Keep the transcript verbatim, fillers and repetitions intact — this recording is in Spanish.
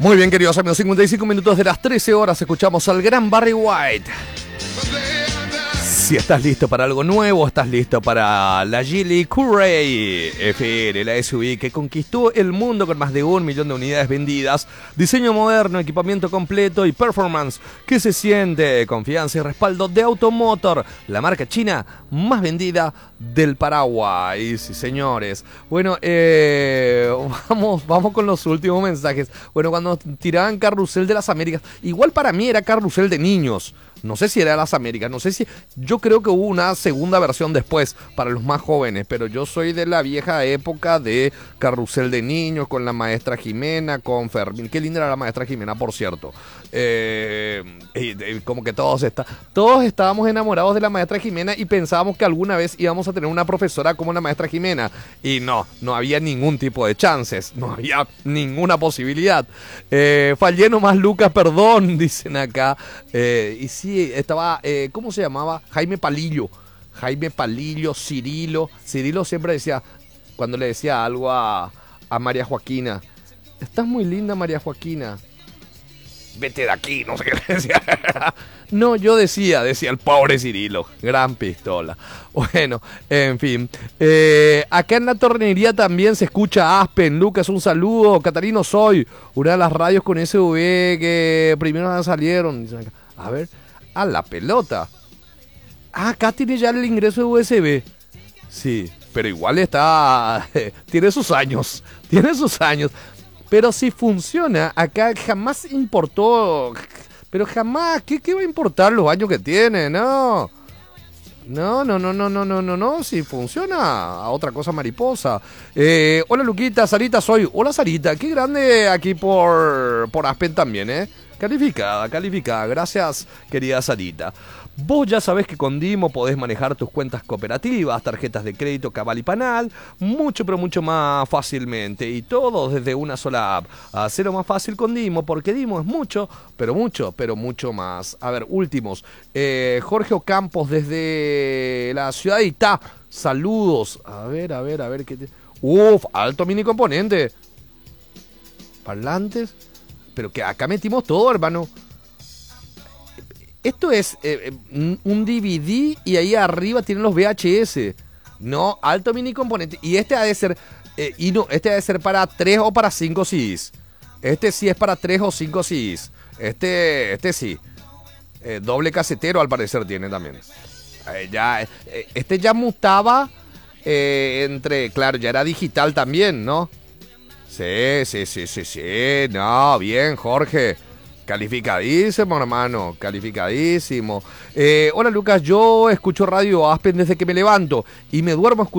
Muy bien, queridos amigos, cincuenta y cinco minutos de las trece horas, escuchamos al gran Barry White. Si estás listo para algo nuevo, estás listo para la Geely Courier F R, la S U V que conquistó el mundo con más de un millón de unidades vendidas, diseño moderno, equipamiento completo y performance que se siente, confianza y respaldo de Automotor, la marca china más vendida del Paraguay. Sí, señores. Bueno, eh, vamos, vamos con los últimos mensajes. Bueno, cuando tiraban Carrusel de las Américas, igual para mí era Carrusel de niños. No sé si era Las Américas, no sé si... Yo creo que hubo una segunda versión después para los más jóvenes, pero yo soy de la vieja época de Carrusel de Niños con la maestra Jimena, con Fermín. Qué linda era la maestra Jimena, por cierto. Eh, y, y como que todos, está, todos estábamos enamorados de la maestra Jimena y pensábamos que alguna vez íbamos a tener una profesora como la maestra Jimena. Y no, no había ningún tipo de chances, no había ninguna posibilidad. Eh, fallé nomás, Lucas, perdón, dicen acá. Eh, y sí, estaba, eh, ¿cómo se llamaba? Jaime Palillo. Jaime Palillo, Cirilo. Cirilo siempre decía, cuando le decía algo a, a María Joaquina, estás muy linda, María Joaquina. Vete de aquí, no sé qué le decía. No, yo decía, decía el pobre Cirilo. Gran pistola. Bueno, en fin. Eh, acá en la tornería también se escucha Aspen. Lucas, un saludo. Catarino Soy, una de las radios con S V que primero salieron. Dicen acá. A ver, a la pelota. Ah, acá tiene ya el ingreso de U S B. Sí, pero igual está... tiene sus años. Tiene sus años. Pero si funciona, acá jamás importó, pero jamás, ¿qué, qué va a importar los años que tiene? No, no, no, no, no, no, no, no, no, si funciona, a otra cosa mariposa. Eh, hola Luquita, Sarita soy, hola Sarita, qué grande aquí por, por Aspen también, ¿eh? Calificada, calificada, gracias querida Sarita. Vos ya sabés que con Dimo podés manejar tus cuentas cooperativas, tarjetas de crédito Cabal y Panal, mucho pero mucho más fácilmente y todo desde una sola app. Hacelo más fácil con Dimo porque Dimo es mucho, pero mucho, pero mucho más. A ver, últimos. Eh, Jorge Ocampos desde la ciudad de Itá. Saludos. A ver, a ver, a ver. ¿Qué te... Uf, alto mini componente. Parlantes. Pero que acá metimos todo, hermano. Esto es eh, un D V D y ahí arriba tienen los V H S. No, alto mini componente. Y este ha de ser, eh, y no, este ha de ser para tres o para cinco C Ds. Este sí es para tres o cinco C Ds. Este, este sí. Eh, doble casetero al parecer tiene también. Eh, ya, eh, este ya mutaba eh, entre, claro, ya era digital también, ¿no? Sí, sí, sí, sí, sí. No, bien, Jorge. Calificadísimo, hermano, calificadísimo. Eh, hola, Lucas, yo escucho Radio Aspen desde que me levanto y me duermo escuchando.